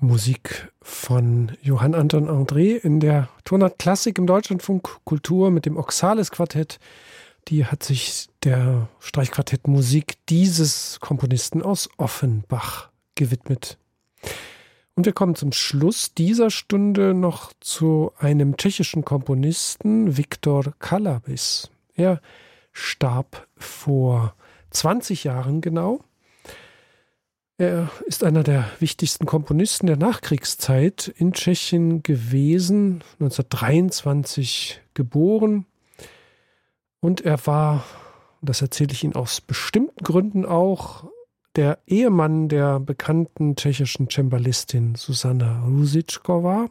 Musik von Johann Anton André in der Tonart Klassik im Deutschlandfunk Kultur mit dem Oxalis-Quartett. Die hat sich der Streichquartettmusik dieses Komponisten aus Offenbach gewidmet. Und wir kommen zum Schluss dieser Stunde noch zu einem tschechischen Komponisten, Viktor Kalabis. Er starb vor 20 Jahren genau. Er ist einer der wichtigsten Komponisten der Nachkriegszeit in Tschechien gewesen, 1923 geboren. Und er war, das erzähle ich Ihnen aus bestimmten Gründen auch, der Ehemann der bekannten tschechischen Cembalistin Zuzana Růžičková.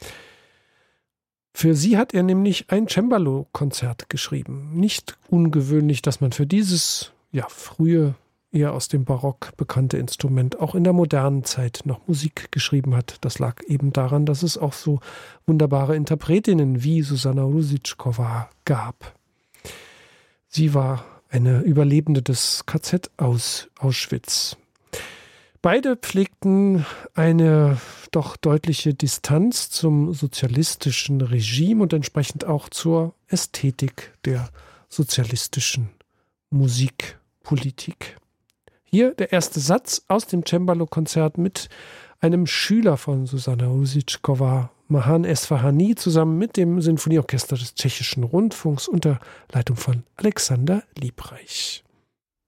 Für sie hat er nämlich ein Cembalo-Konzert geschrieben. Nicht ungewöhnlich, dass man für dieses frühe, eher aus dem Barock bekannte Instrument auch in der modernen Zeit noch Musik geschrieben hat. Das lag eben daran, dass es auch so wunderbare Interpretinnen wie Zuzana Růžičková gab. Sie war eine Überlebende des KZ aus Auschwitz. Beide pflegten eine doch deutliche Distanz zum sozialistischen Regime und entsprechend auch zur Ästhetik der sozialistischen Musikpolitik. Hier der erste Satz aus dem Cembalo-Konzert mit einem Schüler von Zuzana Růžičková, Mahan Esfahani, zusammen mit dem Sinfonieorchester des Tschechischen Rundfunks unter Leitung von Alexander Liebreich.